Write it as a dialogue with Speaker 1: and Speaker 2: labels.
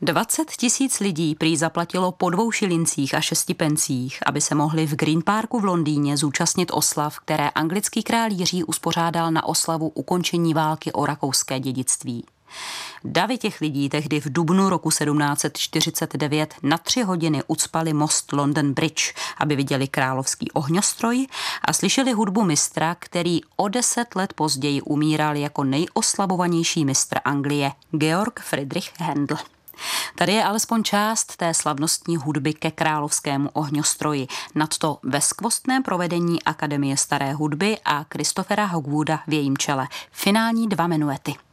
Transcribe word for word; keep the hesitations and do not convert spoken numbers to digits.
Speaker 1: dvacet tisíc lidí prý zaplatilo po dvou šilincích a šesti pencích, aby se mohli v Green Parku v Londýně zúčastnit oslav, které anglický král Jiří uspořádal na oslavu ukončení války o rakouské dědictví. Davy těch lidí tehdy v dubnu roku sedmnáct set čtyřicet devět na tři hodiny ucpali most London Bridge, aby viděli královský ohňostroj a slyšeli hudbu mistra, který o deset let později umíral jako nejoslavovanější mistr Anglie, Georg Friedrich Händel. Tady je alespoň část té slavnostní hudby ke královskému ohňostroji, nadto ve skvostném provedení Akademie staré hudby a Christophera Hogwooda v jejím čele. Finální dva menuety.